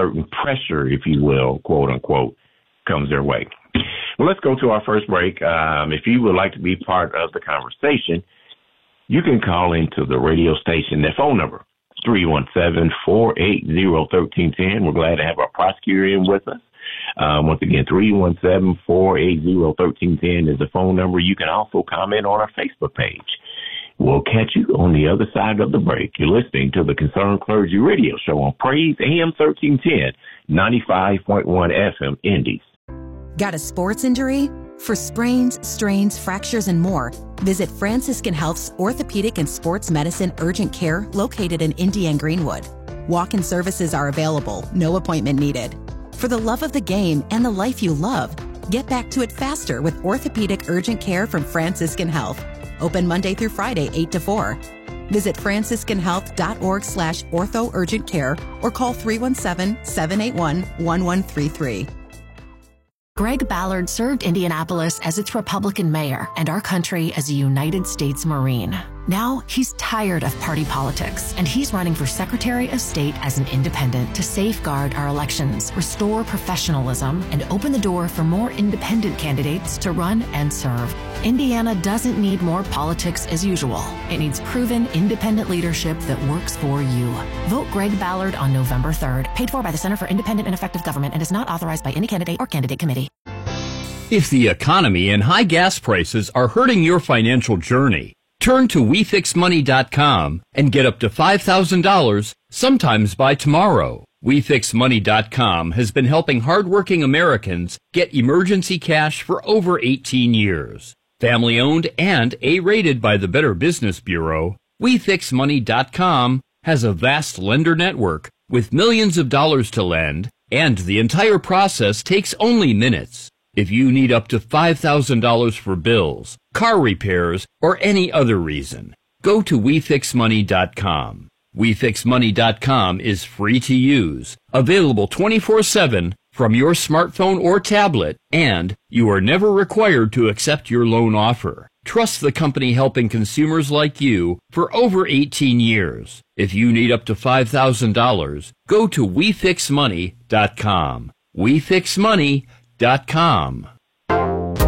certain pressure, if you will, quote unquote, comes their way. Well, let's go to our first break. If you would like to be part of the conversation, you can call into the radio station. Their phone number, 317-480-1310. We're glad to have our prosecutor in with us. Once again, 317-480-1310 is the phone number. You can also comment on our Facebook page. We'll catch you on the other side of the break. You're listening to the Concerned Clergy Radio Show on Praise AM 1310, 95.1 FM, Indies. Got a sports injury? For sprains, strains, fractures, and more, visit Franciscan Health's Orthopedic and Sports Medicine Urgent Care located in Indy and Greenwood. Walk-in services are available, no appointment needed. For the love of the game and the life you love, get back to it faster with Orthopedic Urgent Care from Franciscan Health. Open Monday through Friday, 8 to 4. Visit franciscanhealth.org/ortho urgent care or call 317-781-1133. Greg Ballard served Indianapolis as its Republican mayor and our country as a United States Marine. Now he's tired of party politics, and he's running for Secretary of State as an independent to safeguard our elections, restore professionalism, and open the door for more independent candidates to run and serve. Indiana doesn't need more politics as usual. It needs proven independent leadership that works for you. Vote Greg Ballard on November 3rd. Paid for by the Center for Independent and Effective Government and is not authorized by any candidate or candidate committee. If the economy and high gas prices are hurting your financial journey, turn to WeFixMoney.com and get up to $5,000, sometimes by tomorrow. WeFixMoney.com has been helping hardworking Americans get emergency cash for over 18 years. Family owned and A-rated by the Better Business Bureau, WeFixMoney.com has a vast lender network with millions of dollars to lend, and the entire process takes only minutes. If you need up to $5,000 for bills, car repairs, or any other reason, go to WeFixMoney.com. WeFixMoney.com is free to use, available 24/7 from your smartphone or tablet, and you are never required to accept your loan offer. Trust the company helping consumers like you for over 18 years. If you need up to $5,000, go to WeFixMoney.com. WeFixMoney.com.